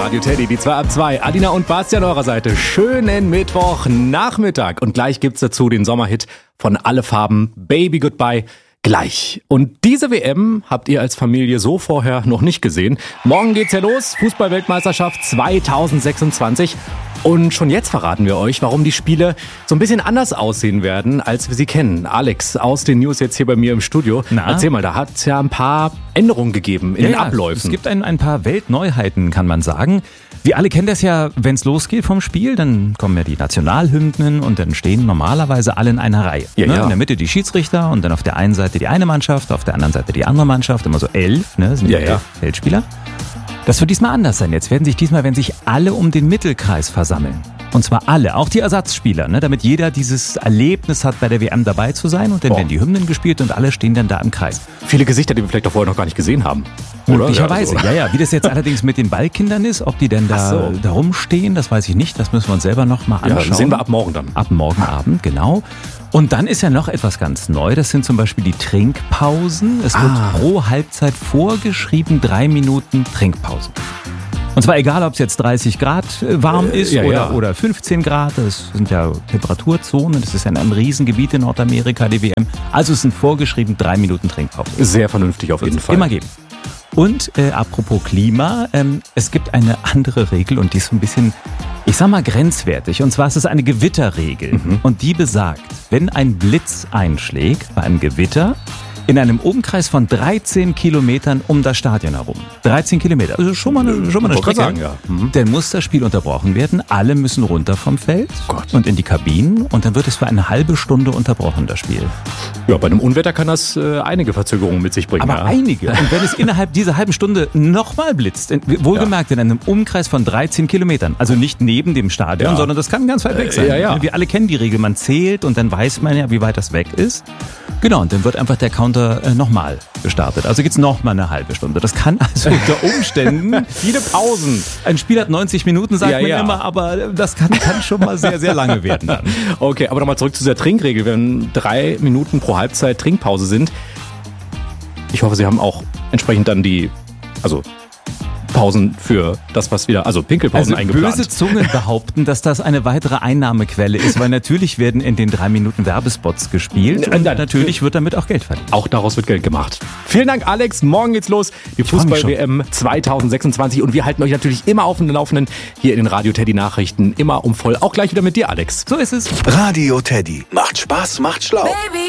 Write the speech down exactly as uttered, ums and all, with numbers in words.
Radio Teddy, die zwei ab zwei. Adina und Bastian an eurer Seite. Schönen Mittwochnachmittag. Und gleich gibt's dazu den Sommerhit von Alle Farben, Baby Goodbye. Gleich. Und diese W M habt ihr als Familie so vorher noch nicht gesehen. Morgen geht's ja los. Fußball-Weltmeisterschaft zwanzig sechsundzwanzig. Und schon jetzt verraten wir euch, warum die Spiele so ein bisschen anders aussehen werden, als wir sie kennen. Alex aus den News jetzt hier bei mir im Studio. Na? Erzähl mal, da hat es ja ein paar Änderungen gegeben in ja, den ja, Abläufen. Es gibt ein, ein paar Weltneuheiten, kann man sagen. Wir alle kennen das ja, wenn es losgeht vom Spiel, dann kommen ja die Nationalhymnen und dann stehen normalerweise alle in einer Reihe. Ja, ne? ja. In der Mitte die Schiedsrichter und dann auf der einen Seite die eine Mannschaft, auf der anderen Seite die andere Mannschaft, immer so elf, ne? Sind Ja, ja, ja. elf Feldspieler. Das wird diesmal anders sein. Jetzt werden sich diesmal, wenn sich alle um den Mittelkreis versammeln. Und zwar alle, auch die Ersatzspieler, ne? Damit jeder dieses Erlebnis hat, bei der W M dabei zu sein. Und dann Oh. werden die Hymnen gespielt und alle stehen dann da im Kreis. Viele Gesichter, die wir vielleicht auch vorher noch gar nicht gesehen haben. Oder? Möglicherweise, Ja, also- ja, ja. Wie das jetzt allerdings mit den Ballkindern ist, ob die denn da, Ach so. da rumstehen, das weiß ich nicht. Das müssen wir uns selber noch mal Ja, anschauen. sehen wir ab morgen dann. Ab morgen Abend, genau. Und dann ist ja noch etwas ganz neu. Das sind zum Beispiel die Trinkpausen. Es wird Ah. pro Halbzeit vorgeschrieben drei Minuten Trinkpause. Und zwar egal, ob es jetzt dreißig Grad warm Äh, ist ja, oder, ja. oder fünfzehn Grad. Das sind ja Temperaturzonen. Das ist ja ein Riesengebiet in Nordamerika, die W M. Also es sind vorgeschrieben drei Minuten Trinkpause. Sehr vernünftig auf jeden Wird's Fall. immer geben. Und äh, apropos Klima, ähm, es gibt eine andere Regel und die ist so ein bisschen, ich sag mal, grenzwertig. Und zwar ist es eine Gewitterregel. Mhm. Und die besagt, wenn ein Blitz einschlägt bei einem Gewitter, in einem Umkreis von dreizehn Kilometern um das Stadion herum. dreizehn Kilometer, also schon mal eine, schon mal eine Wollte Strecke. gerade sagen, ja. Mhm. Dann muss das Spiel unterbrochen werden. Alle müssen runter vom Feld Gott. und in die Kabinen. Und dann wird es für eine halbe Stunde unterbrochen, das Spiel. Ja, bei einem Unwetter kann das äh, einige Verzögerungen mit sich bringen. Aber ja. einige. Und wenn es innerhalb dieser halben Stunde nochmal blitzt, in- wohlgemerkt in einem Umkreis von dreizehn Kilometern, also nicht neben dem Stadion, Ja. sondern das kann ganz weit weg sein. Äh, ja, ja. Wir alle kennen die Regel, man zählt und dann weiß man ja, wie weit das weg ist. Genau, und dann wird einfach der Counter äh, nochmal gestartet. Also geht's nochmal eine halbe Stunde. Das kann also unter Umständen Viele Pausen. ein Spiel hat neunzig Minuten, sagt Ja, man ja. immer, aber das kann, kann schon mal sehr, sehr lange werden dann. Okay, aber nochmal zurück zu dieser Trinkregel. Wenn drei Minuten pro Halbzeit Trinkpause sind, ich hoffe, Sie haben auch entsprechend dann die, also Pausen für das, was wieder, also Pinkelpausen Also eingeplant. böse Zungen behaupten, dass das eine weitere Einnahmequelle ist, weil natürlich werden in den drei Minuten Werbespots gespielt und Ja, natürlich wird damit auch Geld verdient. Auch daraus wird Geld gemacht. Vielen Dank, Alex. Morgen geht's los. Die freu mich Fußball-W M zwanzig sechsundzwanzig. Und wir halten euch natürlich immer auf dem Laufenden hier in den Radio Teddy Nachrichten. Immer um voll. Auch gleich wieder mit dir, Alex. So ist es. Radio Teddy. Macht Spaß, macht schlau.